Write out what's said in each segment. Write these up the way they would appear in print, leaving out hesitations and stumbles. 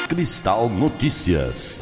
Cristal Notícias.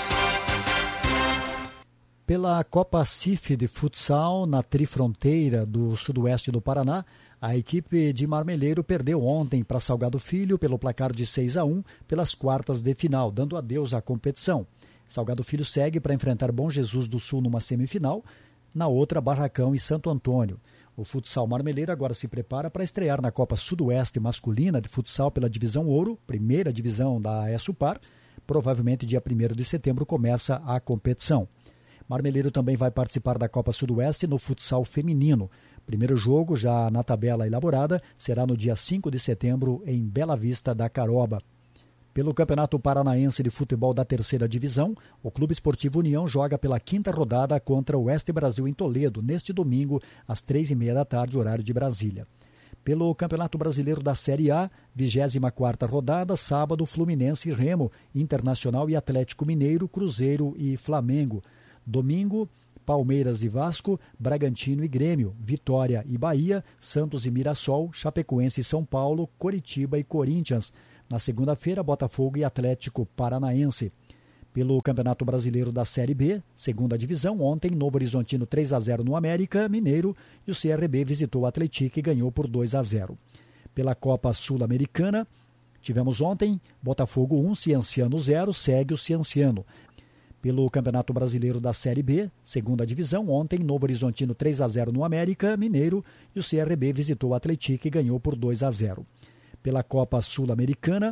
Pela Copa CIF de futsal na Trifronteira do Sudoeste do Paraná, a equipe de Marmeleiro perdeu ontem para Salgado Filho pelo placar de 6-1 pelas quartas de final, dando adeus à competição. Salgado Filho segue para enfrentar Bom Jesus do Sul numa semifinal, na outra Barracão e Santo Antônio. O futsal Marmeleiro agora se prepara para estrear na Copa Sudoeste masculina de futsal pela Divisão Ouro, primeira divisão da ESUPAR. Provavelmente dia 1º de setembro começa a competição. Marmeleiro também vai participar da Copa Sudoeste no futsal feminino. Primeiro jogo, já na tabela elaborada, será no dia 5 de setembro em Bela Vista da Caroba. Pelo Campeonato Paranaense de Futebol da Terceira Divisão, o Clube Esportivo União joga pela 5ª rodada contra o Oeste Brasil em Toledo, neste domingo, às 3h30 da tarde, horário de Brasília. Pelo Campeonato Brasileiro da Série A, 24ª rodada, sábado, Fluminense e Remo, Internacional e Atlético Mineiro, Cruzeiro e Flamengo. Domingo, Palmeiras e Vasco, Bragantino e Grêmio, Vitória e Bahia, Santos e Mirassol, Chapecoense e São Paulo, Coritiba e Corinthians. Na segunda-feira, Botafogo e Atlético Paranaense. Pelo Campeonato Brasileiro da Série B, segunda divisão, ontem, Novo Horizontino 3-0 no América Mineiro e o CRB visitou o Atlético e ganhou por 2-0. Pela Copa Sul-Americana, tivemos ontem, Botafogo 1, Cienciano 0, segue o Cienciano. Pelo Campeonato Brasileiro da Série B, segunda divisão, ontem, Novo Horizontino 3-0 no América Mineiro e o CRB visitou o Atlético e ganhou por 2-0. Pela Copa Sul-Americana,